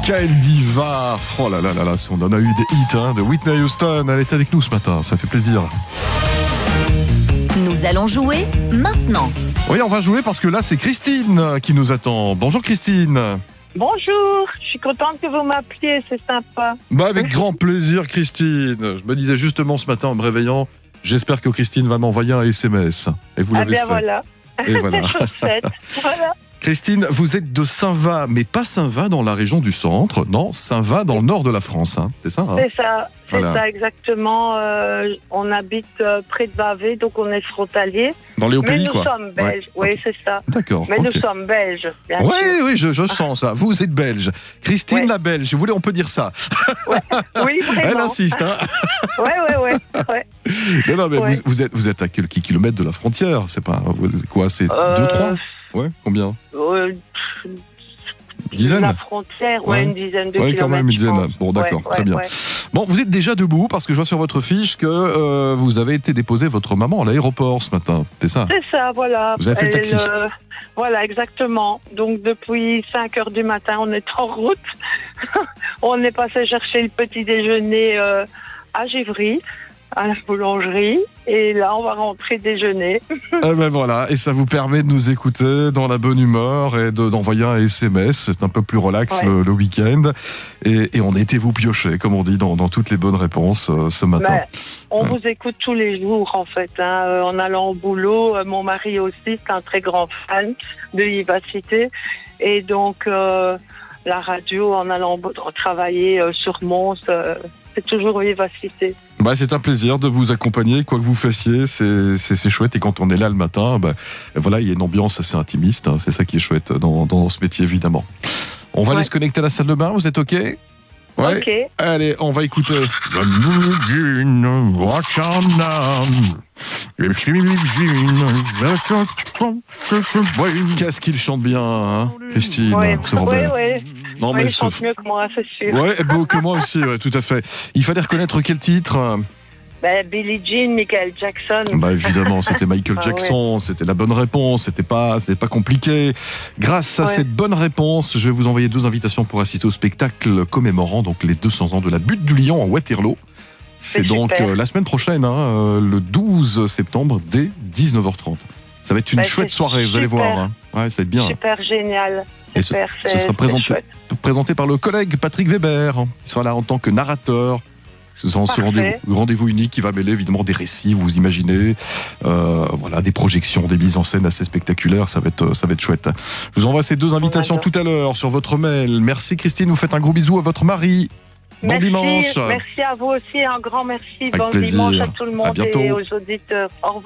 Quelle diva! Oh là là là là, on en a eu des hits de Whitney Houston. Elle est avec nous ce matin, ça fait plaisir. Nous allons jouer maintenant. Oui, on va jouer parce que là, c'est Christine qui nous attend. Bonjour Christine. Bonjour, je suis contente que vous m'appeliez, c'est sympa. Avec grand plaisir Christine. Je me disais justement ce matin en me réveillant, j'espère que Christine va m'envoyer un SMS. Et vous l'avez fait. Voilà. Et voilà. Voilà. Christine, vous êtes de Saint-Va, mais pas Saint-Va dans la région du centre, non, Saint-Va dans le nord de la France, c'est ça C'est ça, Voilà. ça exactement. On habite près de Bavé, donc on est frontalier. Dans les hauts Mais pays, nous quoi. sommes belges, oui, c'est ça. D'accord. Mais ok. nous sommes belges, bien sûr. Oui, je sens ça. Vous êtes belge. Christine Ouais. la belge, vous voulez, on peut dire ça. Oui, vraiment. Elle insiste. Ouais. Non, mais Ouais. vous êtes à quelques kilomètres de la frontière. C'est pas quoi, c'est 2-3 Ouais, combien Dizaine. La frontière, Ouais. une dizaine de Oui, kilomètres. quand même une je dizaine. pense. Bon, d'accord, Ouais, très bien. ouais. Bon, vous êtes déjà debout parce que je vois sur votre fiche que vous avez été déposer votre maman à l'aéroport ce matin. C'est ça C'est ça, voilà. Vous avez fait le taxi. Voilà, exactement. Donc, depuis 5 heures du matin, on est en route. On est passé chercher le petit déjeuner à Givry, à la boulangerie. Et là, on va rentrer déjeuner. Eh ben voilà, et ça vous permet de nous écouter dans la bonne humeur et d'envoyer un SMS. C'est un peu plus relax Ouais. le week-end. Et on a été vous piocher, comme on dit, dans toutes les bonnes réponses ce matin. Ben, on vous écoute tous les jours, en fait. En allant au boulot, mon mari aussi, c'est un très grand fan de Vivacité. Et donc, la radio, en allant travailler sur Mons, c'est toujours Vivacité. C'est un plaisir de vous accompagner, quoi que vous fassiez, c'est chouette. Et quand on est là le matin, voilà, il y a une ambiance assez intimiste. C'est ça qui est chouette dans ce métier, évidemment. On va aller se connecter à la salle de bain, vous êtes OK? Ouais. Ok. Allez, on va écouter. Qu'est-ce qu'il chante bien, Christine, ce Robert. Non, Il chante mieux que moi, c'est sûr. Ouais, que moi aussi, tout à fait. Il fallait reconnaître quel titre? Billie Jean, Michael Jackson. Évidemment, c'était Michael Jackson, c'était la bonne réponse, c'était pas compliqué. Grâce à cette bonne réponse, je vais vous envoyer 2 invitations pour assister au spectacle commémorant donc les 200 ans de la butte du Lion à Waterloo. C'est donc la semaine prochaine, le 12 septembre, dès 19h30. Ça va être une chouette soirée, vous allez voir. Ouais, ça va être bien. Super génial. Et ce sera présenté par le collègue Patrick Weber. Il sera là en tant que narrateur. Ce sera ce rendez-vous unique qui va mêler évidemment des récits, vous imaginez, des projections, des mises en scène assez spectaculaires. Ça va être chouette. Je vous envoie ces 2 invitations tout à l'heure sur votre mail. Merci Christine, vous faites un gros bisou à votre mari. Bon dimanche. Merci à vous aussi, un grand merci. Avec bon plaisir. dimanche à tout le monde À bientôt. et aux auditeurs. Au revoir.